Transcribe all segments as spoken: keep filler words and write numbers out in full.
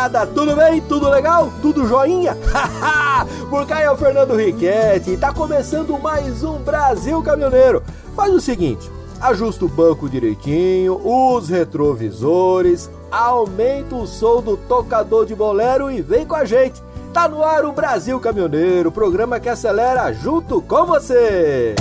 moçada, tudo bem? Tudo legal? Tudo joinha? Por cá é o Fernando Riquetti e tá começando mais um Brasil Caminhoneiro. Faz o seguinte, ajusta o banco direitinho, os retrovisores, aumenta o som do tocador de bolero e vem com a gente. Tá no ar o Brasil Caminhoneiro, programa que acelera junto com você.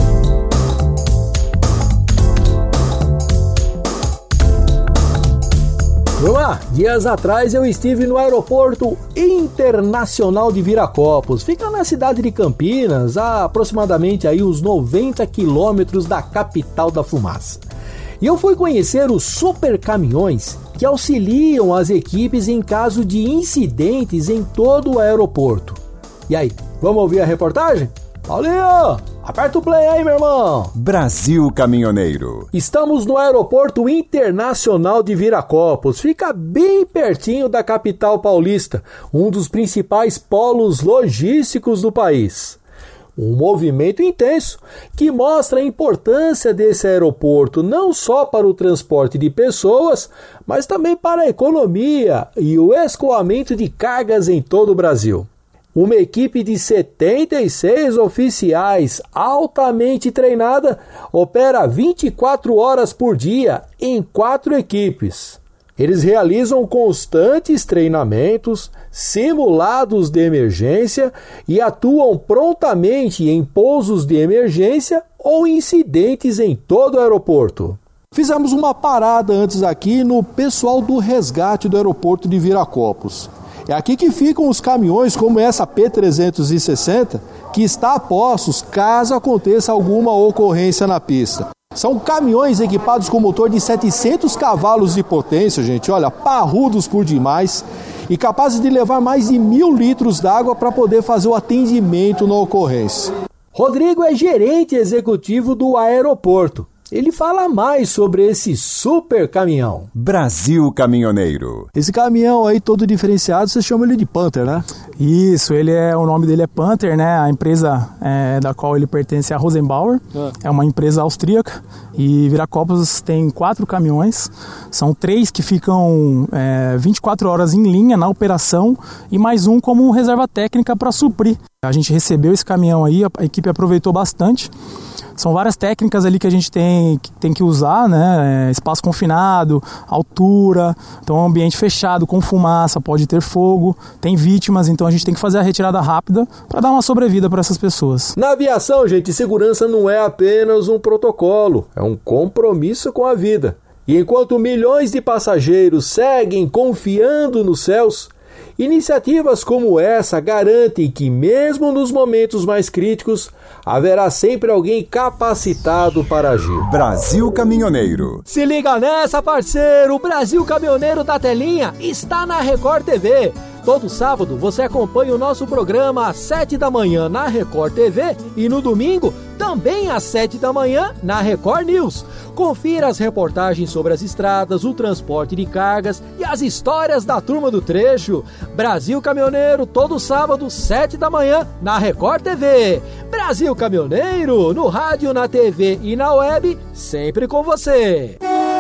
Vamos lá, dias atrás eu estive no Aeroporto Internacional de Viracopos, fica na cidade de Campinas, a aproximadamente aí uns noventa quilômetros da capital da fumaça. E eu fui conhecer os super caminhões que auxiliam as equipes em caso de incidentes em todo o aeroporto. E aí, vamos ouvir a reportagem? Paulinho, aperta o play aí, meu irmão. Brasil Caminhoneiro. Estamos no Aeroporto Internacional de Viracopos, fica bem pertinho da capital paulista, um dos principais polos logísticos do país. Um movimento intenso que mostra a importância desse aeroporto não só para o transporte de pessoas, mas também para a economia e o escoamento de cargas em todo o Brasil. Uma equipe de setenta e seis oficiais altamente treinada opera vinte e quatro horas por dia em quatro equipes. Eles realizam constantes treinamentos, simulados de emergência e atuam prontamente em pousos de emergência ou incidentes em todo o aeroporto. Fizemos uma parada antes aqui no pessoal do resgate do aeroporto de Viracopos. É aqui que ficam os caminhões como essa P trezentos e sessenta, que está a postos caso aconteça alguma ocorrência na pista. São caminhões equipados com motor de setecentos cavalos de potência, gente, olha, parrudos por demais, e capazes de levar mais de mil litros d'água para poder fazer o atendimento na ocorrência. Rodrigo é gerente executivo do aeroporto. Ele fala mais sobre esse super caminhão. Brasil Caminhoneiro. Esse caminhão aí todo diferenciado, você chama ele de Panther, né? Isso, ele é, o nome dele é Panther, né? A empresa é, da qual ele pertence é a Rosenbauer, ah. é uma empresa austríaca. E Viracopos tem quatro caminhões, são três que ficam é, vinte e quatro horas em linha na operação e mais um como reserva técnica para suprir. A gente recebeu esse caminhão aí, a equipe aproveitou bastante. São várias técnicas ali que a gente tem que, tem que usar, né? É, espaço confinado, altura, então um ambiente fechado, com fumaça, pode ter fogo, tem vítimas, então a gente tem que fazer a retirada rápida para dar uma sobrevida para essas pessoas. Na aviação, gente, segurança não é apenas um protocolo, é um compromisso com a vida. E enquanto milhões de passageiros seguem confiando nos céus, iniciativas como essa garantem que, mesmo nos momentos mais críticos, haverá sempre alguém capacitado para agir. Brasil Caminhoneiro. Se liga nessa, parceiro! O Brasil Caminhoneiro da Telinha está na Record T V. Todo sábado você acompanha o nosso programa às sete da manhã na Record T V e no domingo também às sete da manhã na Record News. Confira as reportagens sobre as estradas, o transporte de cargas e as histórias da turma do trecho. Brasil Caminhoneiro, todo sábado, sete da manhã na Record T V. Brasil Caminhoneiro, no rádio, na T V e na web, sempre com você.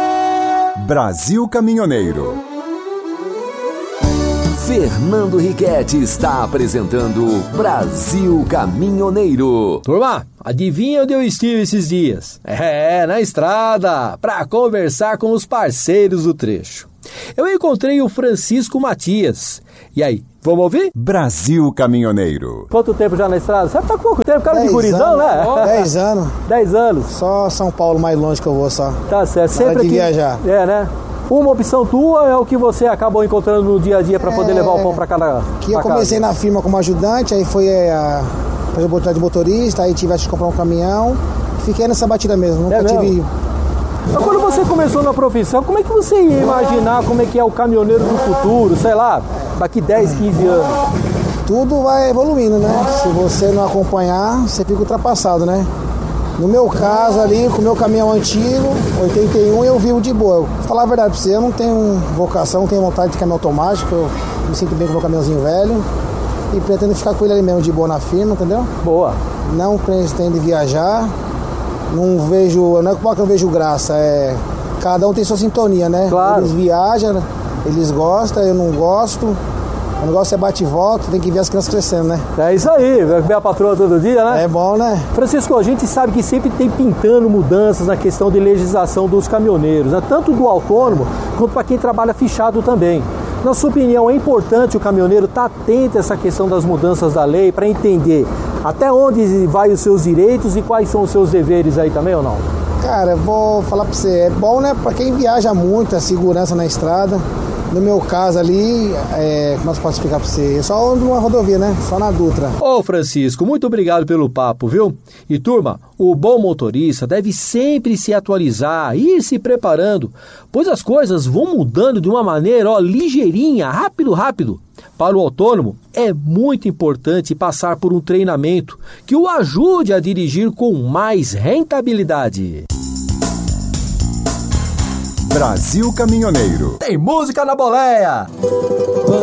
Brasil Caminhoneiro. Fernando Riquetti está apresentando Brasil Caminhoneiro. Turma, adivinha onde eu estive esses dias? É, na estrada, para conversar com os parceiros do trecho. Eu encontrei o Francisco Matias. E aí, vamos ouvir? Brasil Caminhoneiro. Quanto tempo já na estrada? Você tá com pouco tempo, cara de gurizão, né? Dez anos. Dez anos. Só São Paulo mais longe que eu vou só. Tá certo. Sempre de aqui... viajar. É, né? Uma opção tua é o que você acabou encontrando no dia a dia para poder é, levar o pão para cada que eu comecei casa. Na firma como ajudante, aí foi a fazer oportunidade de motorista, aí tive que comprar um caminhão, fiquei nessa batida mesmo, nunca é tive... Mesmo? Então, quando você começou na profissão, como é que você ia imaginar como é que é o caminhoneiro do futuro, sei lá, daqui dez, quinze anos? Tudo vai evoluindo, né? Se você não acompanhar, você fica ultrapassado, né? No meu caso ali, com o meu caminhão antigo, oitenta e um, eu vivo de boa. Vou falar a verdade pra você, eu não tenho vocação, não tenho vontade de caminhão automático, eu me sinto bem com o meu caminhãozinho velho e pretendo ficar com ele ali mesmo de boa na firma, entendeu? Boa. Não pretendo viajar, não vejo, não é que eu não vejo graça, é... Cada um tem sua sintonia, né? Claro. Eles viajam, Eles gostam, eu não gosto. O negócio é bate e volta, tem que ver as crianças crescendo, né? É isso aí, vai ver a patroa todo dia, né? É bom, né? Francisco, a gente sabe que sempre tem pintando mudanças na questão de legislação dos caminhoneiros, né? Tanto do autônomo quanto para quem trabalha fichado também. Na sua opinião, é importante o caminhoneiro estar atento a essa questão das mudanças da lei para entender até onde vai os seus direitos e quais são os seus deveres aí também ou não? Cara, eu vou falar pra você, é bom, né, pra quem viaja muito, a segurança na estrada. No meu caso ali, é, como eu posso explicar pra você? Eu só ando numa rodovia, né? Só na Dutra. Ô Francisco, muito obrigado pelo papo, viu? E turma, o bom motorista deve sempre se atualizar, ir se preparando, pois as coisas vão mudando de uma maneira, ó, ligeirinha, rápido, rápido. Para o autônomo, é muito importante passar por um treinamento que o ajude a dirigir com mais rentabilidade. Brasil Caminhoneiro. Tem música na boleia!